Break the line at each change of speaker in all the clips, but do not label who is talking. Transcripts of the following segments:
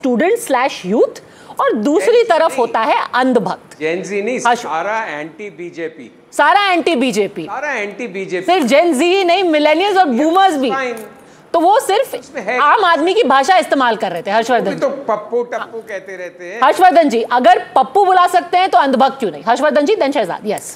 Student slash youth और दूसरी तरफ होता है अंधभक्त।
जेनजी नहीं, सारा एंटी बीजेपी,
सारा एंटी बीजेपी,
सारा एंटी बीजेपी,
सिर्फ जेनजी ही नहीं, मिलेनियल्स और बूमर्स भी। तो वो सिर्फ आम आदमी की भाषा इस्तेमाल कर रहे थे। हर्षवर्धन
तो पप्पू टप्पू कहते रहते हैं।
हर्षवर्धन जी, अगर पप्पू बुला सकते हैं तो अंधभक्त क्यों नहीं? हर्षवर्धन जी, देन शहजाद। यस,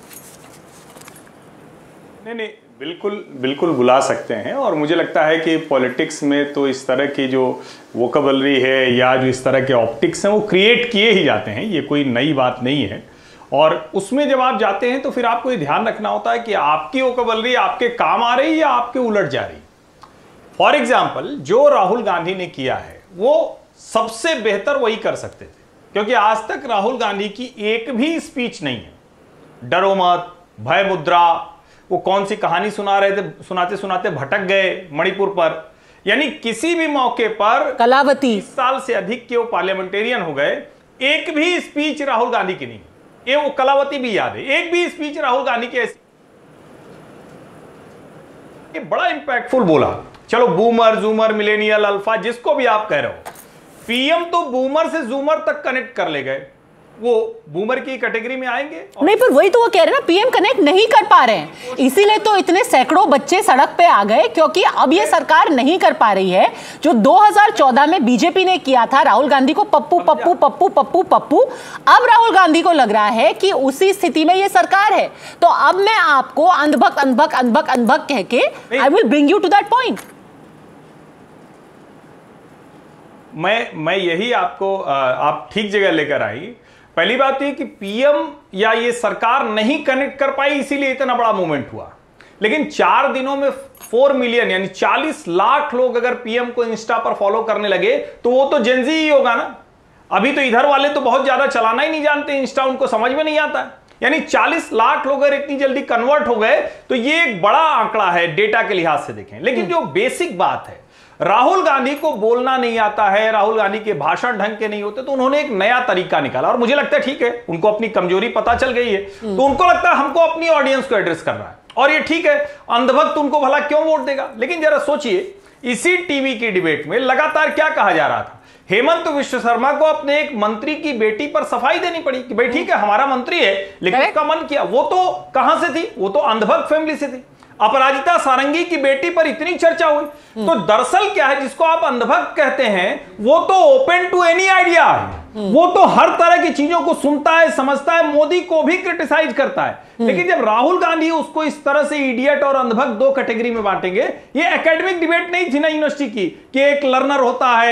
नहीं, बिल्कुल बिल्कुल बुला सकते हैं। और मुझे लगता है कि पॉलिटिक्स में तो इस तरह की जो वोकैबुलरी है या जो इस तरह के ऑप्टिक्स हैं वो क्रिएट किए ही जाते हैं, ये कोई नई बात नहीं है। और उसमें जब आप जाते हैं तो फिर आपको ये ध्यान रखना होता है कि आपकी वोकैबुलरी आपके काम आ रही है या आपके उलट जा रही। फॉर एग्जाम्पल, जो राहुल गांधी ने किया है वो सबसे बेहतर वही कर सकते थे, क्योंकि आज तक राहुल गांधी की एक भी स्पीच नहीं है। डरो मत, भय मुद्रा, वो कौन सी कहानी सुना रहे थे, सुनाते सुनाते भटक गए मणिपुर पर, यानी किसी भी मौके पर
कलावती
30 साल से अधिक के वो पार्लियामेंटेरियन हो गए, एक भी स्पीच राहुल गांधी की नहीं। ये वो कलावती भी याद है, एक भी स्पीच राहुल गांधी की ऐसी। ये बड़ा इंपैक्टफुल बोला। चलो बूमर, जूमर, मिलेनियल, अल्फा, जिसको भी आप कह रहे हो, पीएम तो बूमर से जूमर तक कनेक्ट कर ले गए, वो बूमर की कैटेगरी में आएंगे।
नहीं, पर वही तो वो कह रहे हैं ना, पीएम कनेक्ट नहीं कर पा रहे हैं, इसीलिए तो इतने सैकड़ों बच्चे सड़क पे आ गए, क्योंकि अब ये सरकार नहीं कर पा रही है जो 2014 में बीजेपी ने किया था, राहुल गांधी को पप्पू पप्पू पप्पू पप्पू पप्पू। अब राहुल गांधी को लग रहा है कि उसी स्थिति में ये सरकार है, तो अब मैं आपको अंधभक्त अंधभक्त अंधभक्त अंधभक्त कह के I will bring you to that point.
मैं यही आपको आप ठीक जगह लेकर आई। पहली बात ये कि पीएम या ये सरकार नहीं कनेक्ट कर पाई, इसीलिए इतना बड़ा मूवमेंट हुआ। लेकिन 4 दिनों में 4 मिलियन यानी 40 लाख लोग अगर पीएम को इंस्टा पर फॉलो करने लगे तो वो तो जेनजी ही होगा ना। अभी तो इधर वाले तो बहुत ज्यादा चलाना ही नहीं जानते इंस्टा, उनको समझ में नहीं आता। यानी 40 लाख लोग अगर इतनी जल्दी कन्वर्ट हो गए तो ये एक बड़ा आंकड़ा है डेटा के लिहाज से देखें। लेकिन जो बेसिक बात है, राहुल गांधी को बोलना नहीं आता है, राहुल गांधी के भाषण ढंग के नहीं होते, तो उन्होंने एक नया तरीका निकाला। और मुझे लगता है ठीक है, उनको अपनी कमजोरी पता चल गई है, तो उनको लगता है हमको अपनी ऑडियंस को एड्रेस करना है, और ये ठीक है। अंधभक्त उनको भला क्यों वोट देगा? लेकिन जरा सोचिए, इसी टीवी की डिबेट में लगातार क्या कहा जा रहा था, हेमंत विश्व शर्मा को अपने एक मंत्री की बेटी पर सफाई देनी पड़ी कि भाई ठीक है हमारा मंत्री है, लेकिन उसका मन किया। वो तो कहां से थी? वो तो अंधभक्त फैमिली से थी। अपराजिता सारंगी की बेटी पर इतनी चर्चा हुई, तो दरअसल क्या है, जिसको आप अंधभक्त कहते हैं वो तो ओपन टू एनी आइडिया है, वो तो हर तरह की चीजों को सुनता है, समझता है, मोदी को भी क्रिटिसाइज करता है। लेकिन जब राहुल गांधी उसको इस तरह से इडियट और अंधभक्त 2 कैटेगरी में बांटेंगे, ये एकेडमिक डिबेट नहीं थी ना यूनिवर्सिटी की कि एक लर्नर होता है,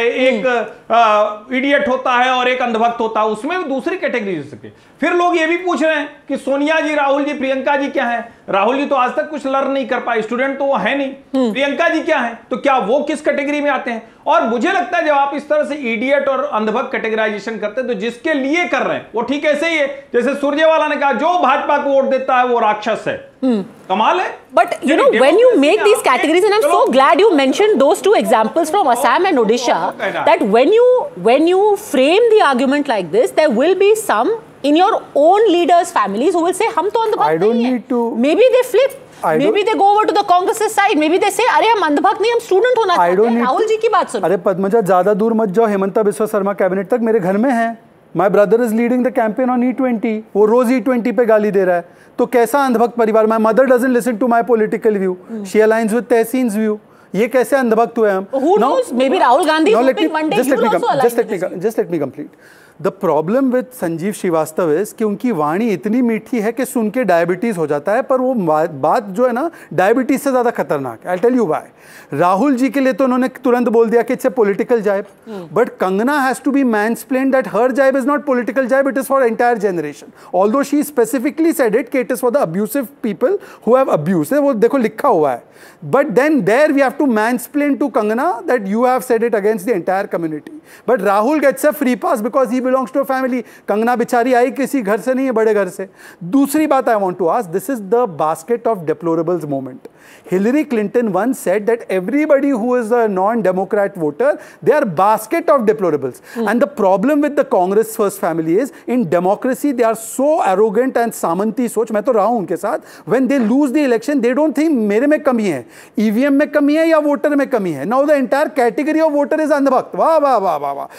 एक इडियट होता है और एक अंधभक्त होता है, उसमें भी दूसरी कैटेगरी हो सकती है। फिर लोग ये भी पूछ रहे हैं कि सोनिया जी, राहुल जी, प्रियंका जी क्या है? राहुल जी तो आज तक कुछ लर्न नहीं कर पाए, स्टूडेंट तो वो है नहीं। प्रियंका जी क्या है? तो क्या वो किस कैटेगरी में आते हैं? और मुझे लगता है जब आप इस तरह से इडियट और अंधभक्त कैटेगराइजेशन करते हैं तो जिसके लिए कर रहे हैं वो ठीक ऐसे ही है जैसे सुरजेवाला ने कहा, जो भाजपा को वोट देता है वो राक्षस है। कमाल है।
But you know, when you make these categories, and I'm so glad you mentioned those 2 examples from Assam and Odisha, that when you frame the argument like this, there will be some in your own leaders' families who will say, "हम तो अंधभक्त नहीं हैं." Maybe they flip. Maybe they go over to the Congress side. Maybe they say, "अरे हम अंधभक्त नहीं, हम student होना चाहते हैं." राहुल जी की बात सुनो।
अरे पद्मजा, ज्यादा दूर मत जाओ, हेमंता बिस्वा शर्मा कैबिनेट तक मेरे घर में है। My brother is leading the campaign on E20, वो रोज E20 पे गाली दे रहा है। तो कैसा अंधभक्त परिवार? My mother doesn't listen to my political view, she aligns with तहसीन's view. ये कैसे अंधभक्त हुए हम?
Who knows? Maybe Rahul Gandhi is hoping one day you will also align with this view.
Just let me complete. The problem with Sanjeev Srivastava is कि उनकी वाणी इतनी मीठी है कि सुन के डायबिटीज हो जाता है, पर वो बात जो है ना डायबिटीज से ज्यादा खतरनाक है। I tell you why. Rahul ji के लिए तो उन्होंने तुरंत बोल दिया कि इट्स ए पॉलिटिकल जाइब, but Kangana has to be मैनस्प्लेन्ड that हर जाइब इज नॉट पॉलिटिकल जाइब, it is for entire generation. Although she specifically said it कि it is for the abusive people who have abused, वो देखो लिखा हुआ है। But then there we have to mansplain to Kangana that you have said it against the entire community. But Rahul gets a free pass because he belongs to a family. Kangana बिचारी आई किसी घर से नहीं है, बड़े घर से। दूसरी बात I want to ask, this is the basket of deplorables moment. Hillary Clinton once said that everybody who is a non-democrat voter, they are basket of deplorables. And the problem with the Congress first family is, in democracy they are so arrogant and सामंती सोच, मैं तो रहा हूं उनके साथ, when they lose the election they don't think मेरे में कमी है, ईवीएम में कमी है या वोटर में कमी है। Now the entire category of voter is अंधभक्त। वाह वाह वाह वाह वाह।